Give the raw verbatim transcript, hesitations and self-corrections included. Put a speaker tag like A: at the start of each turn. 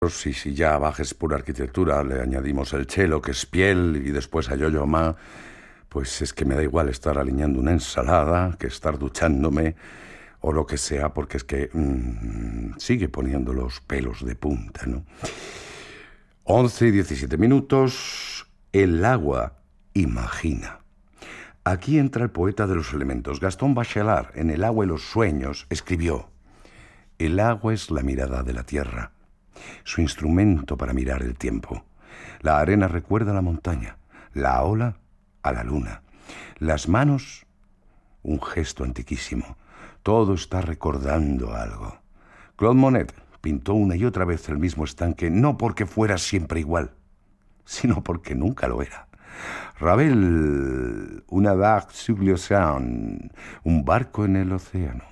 A: Y si ya Bajes pura arquitectura, le añadimos el chelo, que es piel, y después a Yo-Yo Ma, pues es que me da igual estar aliñando una ensalada que estar duchándome o lo que sea, porque es que mmm, sigue poniendo los pelos de punta, ¿no? once y diecisiete minutos, el agua imagina. Aquí entra el poeta de los elementos. Gastón Bachelard, en El agua y los sueños, escribió: el agua es la mirada de la tierra, su instrumento para mirar el tiempo. La arena recuerda a la montaña, la ola a la luna. Las manos, un gesto antiquísimo. Todo está recordando algo. Claude Monet pintó una y otra vez el mismo estanque, no porque fuera siempre igual, sino porque nunca lo era. Ravel, una barque sur l'océan, un barco en el océano.